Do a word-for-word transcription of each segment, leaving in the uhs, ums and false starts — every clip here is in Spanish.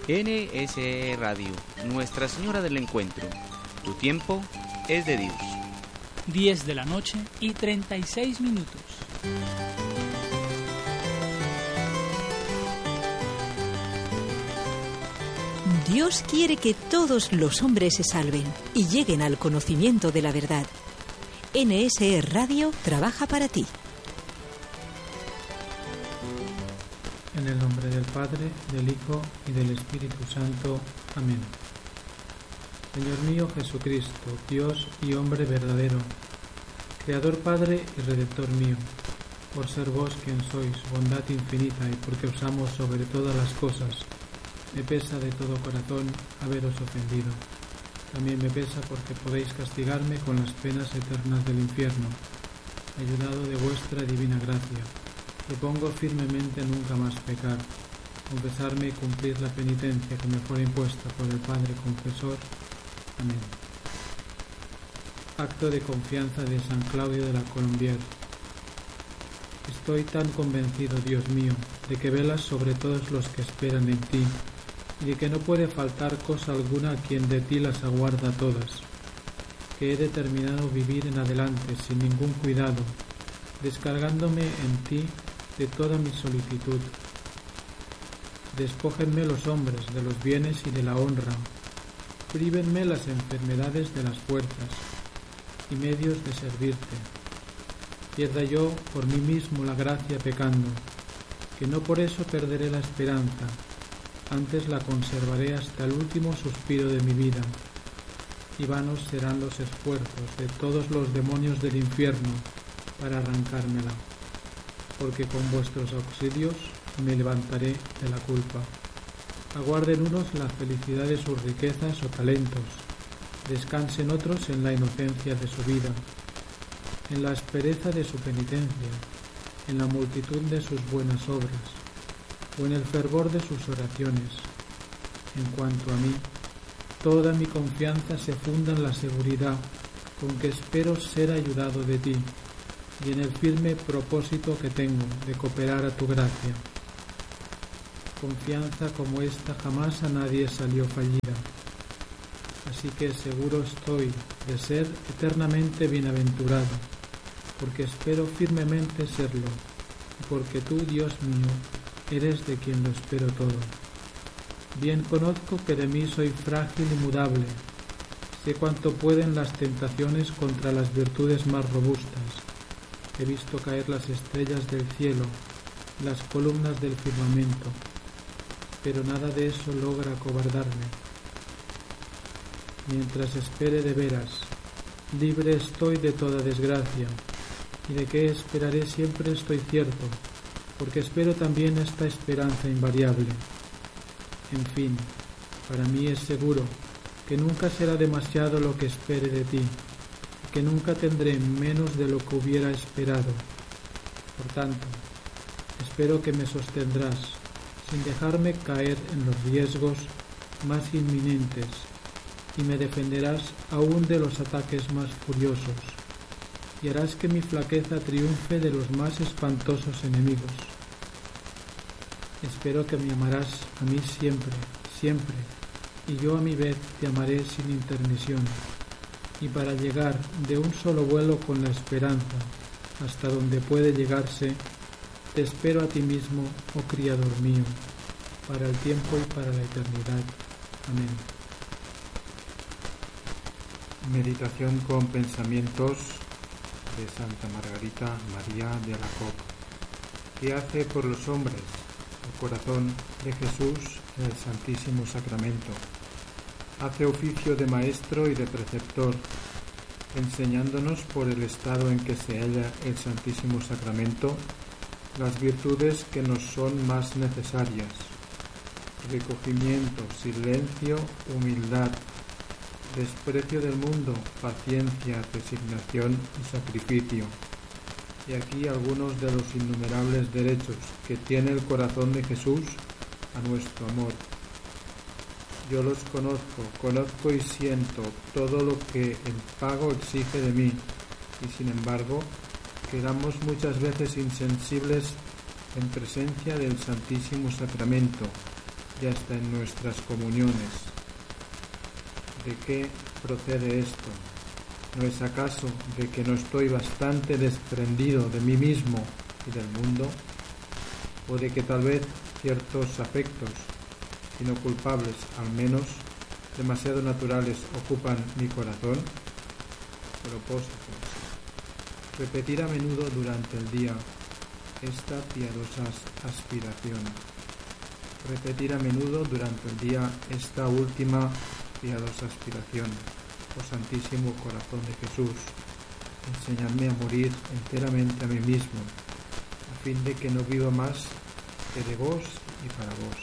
N S E Radio, Nuestra Señora del Encuentro. Tu tiempo es de Dios. diez de la noche y treinta y seis minutos. Dios quiere que todos los hombres se salven y lleguen al conocimiento de la verdad. N S E Radio trabaja para ti. En el nombre del Padre, del Hijo y del Espíritu Santo. Amén. Señor mío Jesucristo, Dios y hombre verdadero, Creador, Padre y Redentor mío, por ser vos quien sois, bondad infinita, y porque os amo sobre todas las cosas, me pesa de todo corazón haberos ofendido. También me pesa porque podéis castigarme con las penas eternas del infierno. Ayudado de vuestra divina gracia, propongo firmemente nunca más pecar, confesarme y cumplir la penitencia que me fuera impuesta por el Padre Confesor. Amén. Acto de confianza de San Claudio de la Colombière. Estoy tan convencido, Dios mío, de que velas sobre todos los que esperan en ti, y de que no puede faltar cosa alguna a quien de ti las aguarda todas, que he determinado vivir en adelante sin ningún cuidado, descargándome en ti de toda mi solicitud. Despójenme los hombres de los bienes y de la honra, prívenme las enfermedades de las fuerzas y medios de servirte. Pierda yo por mí mismo la gracia pecando, que no por eso perderé la esperanza, antes la conservaré hasta el último suspiro de mi vida, y vanos serán los esfuerzos de todos los demonios del infierno para arrancármela, porque con vuestros auxilios me levantaré de la culpa. Aguarden unos la felicidad de sus riquezas o talentos, descansen otros en la inocencia de su vida, en la aspereza de su penitencia, en la multitud de sus buenas obras, o en el fervor de sus oraciones. En cuanto a mí, toda mi confianza se funda en la seguridad con que espero ser ayudado de ti, y en el firme propósito que tengo de cooperar a tu gracia. Confianza como esta jamás a nadie salió fallida, así que seguro estoy de ser eternamente bienaventurado, porque espero firmemente serlo, y porque tú, Dios mío, eres de quien lo espero todo. Bien conozco que de mí soy frágil y mudable, sé cuánto pueden las tentaciones contra las virtudes más robustas. He visto caer las estrellas del cielo, las columnas del firmamento, pero nada de eso logra acobardarme. Mientras espere de veras, libre estoy de toda desgracia, y de qué esperaré siempre estoy cierto, porque espero también esta esperanza invariable. En fin, para mí es seguro que nunca será demasiado lo que espere de ti, que nunca tendré menos de lo que hubiera esperado. Por tanto, espero que me sostendrás, sin dejarme caer en los riesgos más inminentes, y me defenderás aún de los ataques más furiosos, y harás que mi flaqueza triunfe de los más espantosos enemigos. Espero que me amarás a mí siempre, siempre, y yo a mi vez te amaré sin intermisión, y para llegar de un solo vuelo con la esperanza hasta donde puede llegarse, te espero a ti mismo, oh Criador mío, para el tiempo y para la eternidad. Amén. Meditación con pensamientos de Santa Margarita María de Alacoque. ¿Qué hace por los hombres el corazón de Jesús en el Santísimo Sacramento? Hace oficio de maestro y de preceptor, enseñándonos por el estado en que se halla el Santísimo Sacramento las virtudes que nos son más necesarias: recogimiento, silencio, humildad, desprecio del mundo, paciencia, resignación y sacrificio. Y aquí algunos de los innumerables derechos que tiene el corazón de Jesús a nuestro amor. Yo los conozco, conozco y siento todo lo que el pago exige de mí, y sin embargo quedamos muchas veces insensibles en presencia del Santísimo Sacramento, y hasta en nuestras comuniones. ¿De qué procede esto? ¿No es acaso de que no estoy bastante desprendido de mí mismo y del mundo? ¿O de que tal vez ciertos afectos, si no culpables al menos, demasiado naturales ocupan mi corazón? Propósitos. Repetir a menudo durante el día esta piadosa aspiración. Repetir a menudo durante el día esta última piadosa aspiración. Oh Santísimo Corazón de Jesús, enséñame a morir enteramente a mí mismo, a fin de que no viva más que de vos y para vos.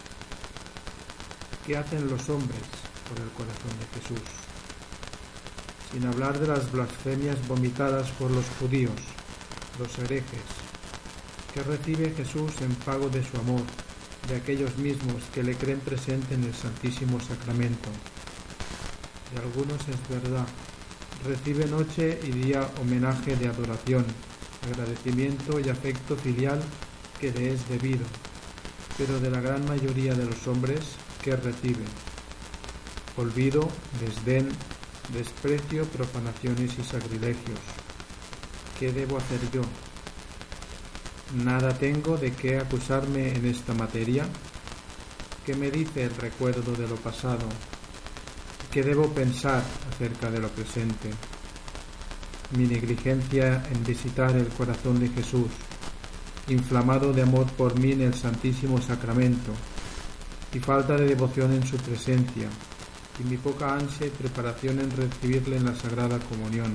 ¿Qué hacen los hombres por el corazón de Jesús? Sin hablar de las blasfemias vomitadas por los judíos, los herejes, que recibe Jesús en pago de su amor, de aquellos mismos que le creen presente en el Santísimo Sacramento. De algunos es verdad, recibe noche y día homenaje de adoración, agradecimiento y afecto filial que le es debido, pero de la gran mayoría de los hombres, ¿qué recibe? Olvido, desdén, desprecio, profanaciones y sacrilegios. ¿Qué debo hacer yo? ¿Nada tengo de qué acusarme en esta materia? ¿Qué me dice el recuerdo de lo pasado? ¿Qué debo pensar acerca de lo presente? Mi negligencia en visitar el corazón de Jesús, inflamado de amor por mí en el Santísimo Sacramento, y falta de devoción en su presencia, y mi poca ansia y preparación en recibirle en la Sagrada Comunión.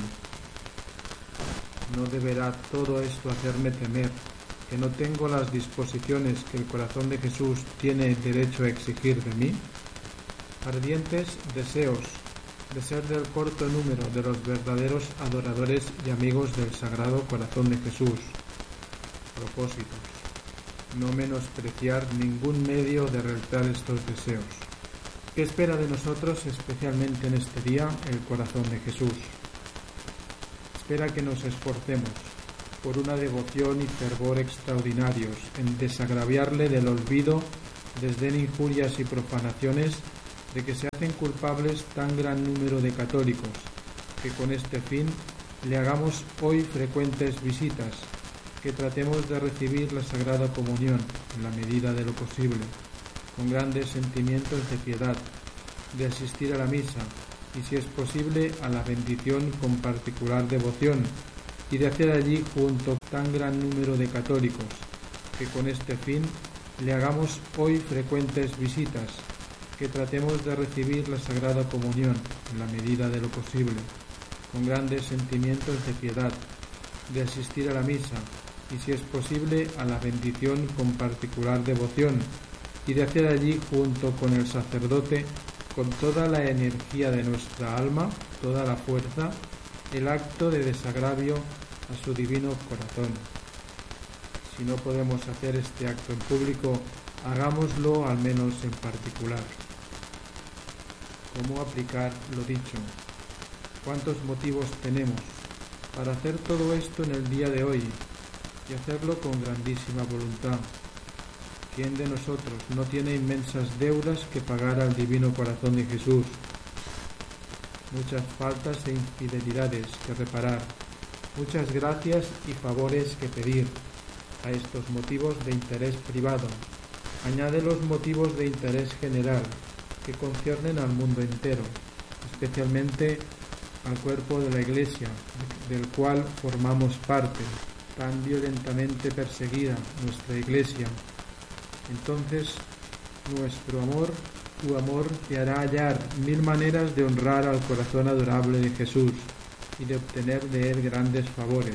¿No deberá todo esto hacerme temer que no tengo las disposiciones que el corazón de Jesús tiene derecho a exigir de mí? Ardientes deseos de ser del corto número de los verdaderos adoradores y amigos del Sagrado Corazón de Jesús. Propósitos. No menospreciar ningún medio de realizar estos deseos. ¿Qué espera de nosotros, especialmente en este día, el corazón de Jesús? Espera que nos esforcemos por una devoción y fervor extraordinarios en desagraviarle del olvido, desdén, injurias y profanaciones de que se hacen culpables tan gran número de católicos, que con este fin le hagamos hoy frecuentes visitas, que tratemos de recibir la Sagrada Comunión en la medida de lo posible, con grandes sentimientos de piedad, de asistir a la misa y, si es posible, a la bendición con particular devoción, y de hacer allí junto tan gran número de católicos, que con este fin le hagamos hoy frecuentes visitas, que tratemos de recibir la Sagrada Comunión en la medida de lo posible, con grandes sentimientos de piedad, de asistir a la misa y, si es posible, a la bendición con particular devoción, y de hacer allí junto con el sacerdote, con toda la energía de nuestra alma, toda la fuerza, el acto de desagravio a su divino corazón. Si no podemos hacer este acto en público, hagámoslo al menos en particular. ¿Cómo aplicar lo dicho? ¿Cuántos motivos tenemos para hacer todo esto en el día de hoy y hacerlo con grandísima voluntad? ¿Quién de nosotros no tiene inmensas deudas que pagar al divino corazón de Jesús? Muchas faltas e infidelidades que reparar, muchas gracias y favores que pedir. A estos motivos de interés privado añade los motivos de interés general que conciernen al mundo entero, especialmente al cuerpo de la Iglesia, del cual formamos parte, tan violentamente perseguida nuestra Iglesia. Entonces, nuestro amor, tu amor, te hará hallar mil maneras de honrar al corazón adorable de Jesús y de obtener de él grandes favores.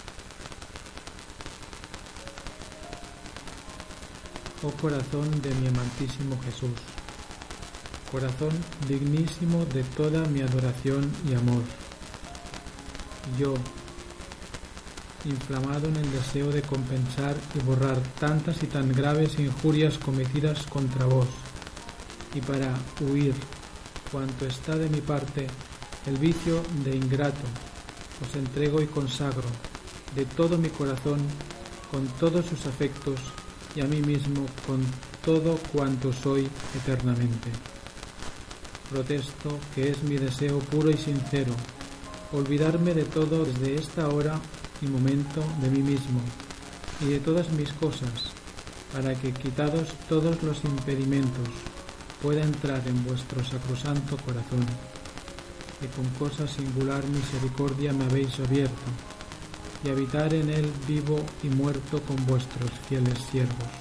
Oh corazón de mi amantísimo Jesús, corazón dignísimo de toda mi adoración y amor, yo, inflamado en el deseo de compensar y borrar tantas y tan graves injurias cometidas contra vos, y para huir cuanto está de mi parte el vicio de ingrato, os entrego y consagro de todo mi corazón, con todos sus afectos, y a mí mismo con todo cuanto soy eternamente. Protesto que es mi deseo puro y sincero olvidarme de todo desde esta hora y momento de mí mismo y de todas mis cosas, para que, quitados todos los impedimentos, pueda entrar en vuestro sacrosanto corazón, que con cosa singular misericordia me habéis abierto, y habitar en él vivo y muerto con vuestros fieles siervos.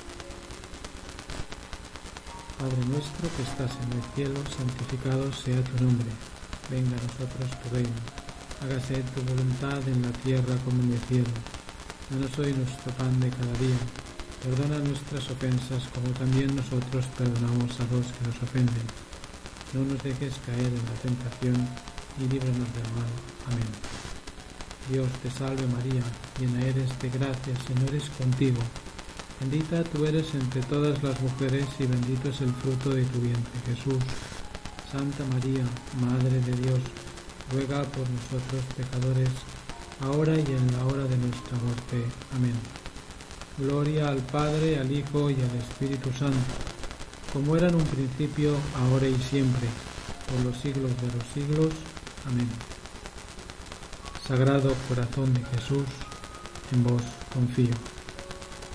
Padre nuestro que estás en el cielo, santificado sea tu nombre. Venga a nosotros tu reino. Hágase tu voluntad en la tierra como en el cielo. Danos hoy nuestro pan de cada día. Perdona nuestras ofensas como también nosotros perdonamos a los que nos ofenden. No nos dejes caer en la tentación y líbranos del mal. Amén. Dios te salve María, llena eres de gracia, el Señor es contigo. Bendita tú eres entre todas las mujeres y bendito es el fruto de tu vientre, Jesús. Santa María, Madre de Dios, ruega por nosotros pecadores, ahora y en la hora de nuestra muerte. Amén. Gloria al Padre, al Hijo y al Espíritu Santo, como era en un principio, ahora y siempre, por los siglos de los siglos. Amén. Sagrado Corazón de Jesús, en vos confío.